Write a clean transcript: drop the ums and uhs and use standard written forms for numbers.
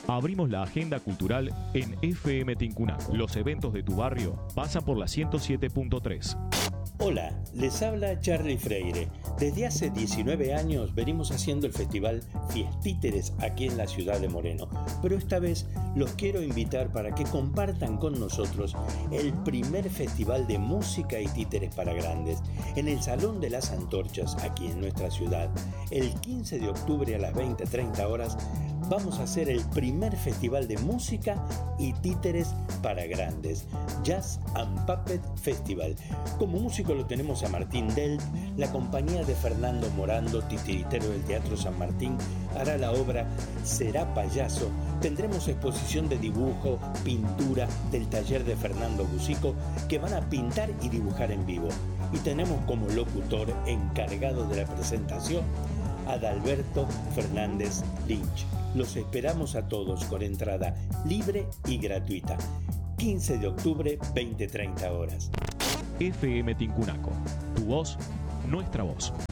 Abrimos la agenda cultural en FM Tincunaco. Los eventos de tu barrio pasan por la 107.3. Hola, les habla Charlie Freire. Desde hace 19 años venimos haciendo el festival Fiestíteres aquí en la ciudad de Moreno, pero esta vez los quiero invitar para que compartan con nosotros el primer festival de música y títeres para grandes en el Salón de las Antorchas aquí en nuestra ciudad. El 15 de octubre a las 20:30 horas vamos a hacer el primer festival de música y títeres para grandes, Jazz and Puppet Festival. Como músico lo tenemos a Martín Delt. La compañía de Fernando Morando, titiritero del Teatro San Martín, hará la obra Será Payaso. Tendremos exposición de dibujo, pintura del taller de Fernando Busico, que van a pintar y dibujar en vivo. Y tenemos como locutor encargado de la presentación a Adalberto Fernández Lynch. Los esperamos a todos con entrada libre y gratuita. 15 de octubre, 20:30 horas. FM Tincunaco. Tu voz, nuestra voz.